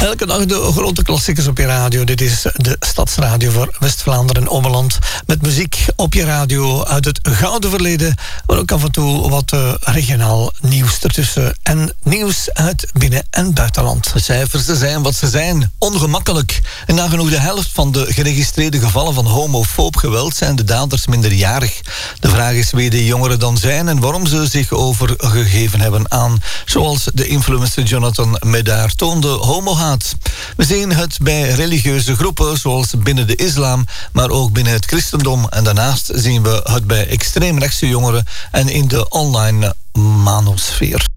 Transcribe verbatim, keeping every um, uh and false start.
Elke dag de grote klassiekers op je radio. Dit is de Stadsradio voor West-Vlaanderen en Ommeland. Met muziek op je radio uit het gouden verleden. Maar ook af en toe wat uh, regionaal nieuws ertussen. En nieuws uit binnen- en buitenland. De cijfers zijn wat ze zijn. Ongemakkelijk. En nagenoeg de helft van de geregistreerde gevallen van homofoob geweld zijn de daders minderjarig. De vraag is wie de jongeren dan zijn en waarom ze zich overgegeven hebben aan, zoals de influencer Jonathan Medaar toonde, homohaat. We zien het bij religieuze groepen zoals binnen de islam, maar ook binnen het christendom. En daarnaast zien we het bij extreemrechtse jongeren en in de online manosfeer.